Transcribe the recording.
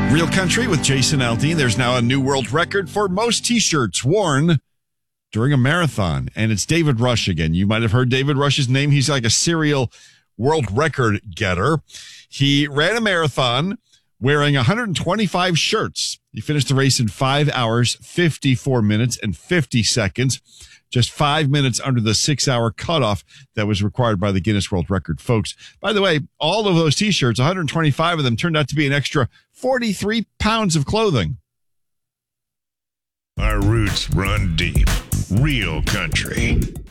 Real Country with Jason Aldean. There's now a new world record for most T-shirts worn during a marathon, and it's David Rush again. You might have heard David Rush's name. He's like a serial world record getter. He ran a marathon wearing 125 shirts. He finished the race in 5 hours, 54 minutes, and 50 seconds. Just 5 minutes under the 6-hour cutoff that was required by the Guinness World Record, folks. By the way, all of those T-shirts, 125 of them, turned out to be an extra 43 pounds of clothing. Our roots run deep. Real Country.